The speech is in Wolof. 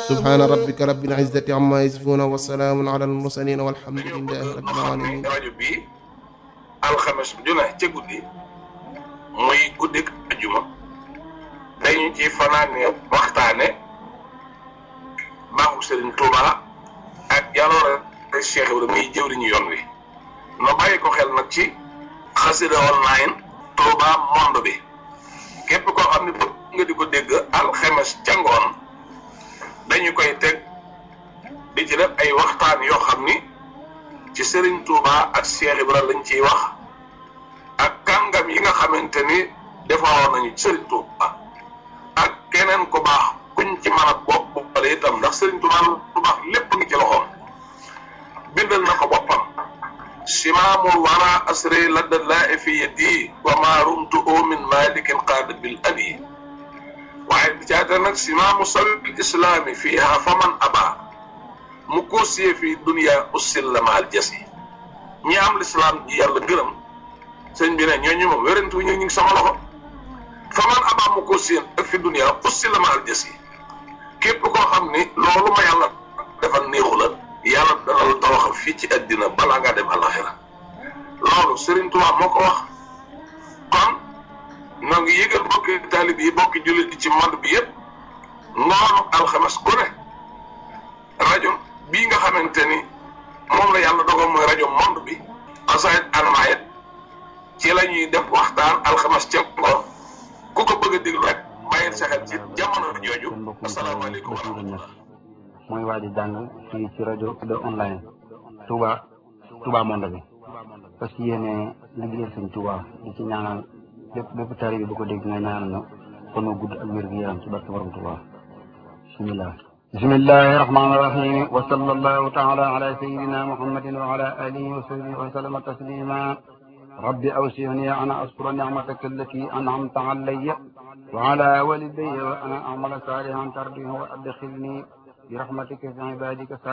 subhaana rabbika rabbil izzati amma yasifuuna wa salaamun ala al mursalin walhamdulillahi rabbil alamin. rajo bii alxames ju ne ca guddi muy guddik ajuma dañu ci fanaane waxtaane baaxu Serigne Touba ak jaloore Cheikh Ibrahima muy jëwriñu yoon wi no bàyyi ko xel nag ci xasida online Touba monde bi képp koo xam ne bëgg nga di ko dégg alxames ca ngoon dañu koy teg di ci def ay waxtaan yoo xam ni ci Serigne Touba ak Cheikh Ibrahima lañ ciy wax ak kàngam yi nga xamante ni defaroon nañu Serigne Touba ak keneen ku baax kuñ ci mën a bopp boppale itam ndax Serigne Touba lu baax lépp ngi ci loxoom bindal na ko boppam simaamul wara asri ladda laa fi yadi wa ma rumtu min malikin qaada bil abi waaye bi caata nag simaamu sabil islaami fiiha faman aba mu koosiyee fii dunia ussil la maal jas yi ñi am lislaam ji yàlla gërëm sëñ bi ne ñooñu moom wérantu ñu ngi sama loxo faman aba mu koosiyee ak fi dunia ussil la maal jas yi képp koo xam ni loolu ma yàlla defal néexu la yàlla dana la tawaxal fii ci àddina balaa ngaa dem alaxira loolu Serigne Touba moo ko wax kon noo ngi yëgal bokki taalib yi bokki jullit yi ci monde bi yëpp ngoonu alxames ku ne rajo bii nga xamante ni moom la yàlla dogal mooy rajo monde bi asayit anmayet ci la ñuy def waxtaan alxames ca ngoon ku ko bëgg a déglu rek bàyyil sa xel ci jamono jooju asalaamaaleykum wa rahmatulah. mooy waa ji jàng ci rajo online Touba monde bi parce que yéene liggéeyal sëñ Touba di ci ñaanal bépp tari bi bu ko dégg nga ñaanal na kon ma gudd ak wér gu yaram ci barke borom Touba bismillah bismillahi rahmani rahim wa sallallahu taala ala sayidina muhammadin wa ala alihi wa sahbihi wa sallama taslima rabbi awsini ana askura ni'mataka allati an'amta alayya wa ala walidayya wa ana a'mala salihan tardihu wa adkhilni برحمتك في عبادك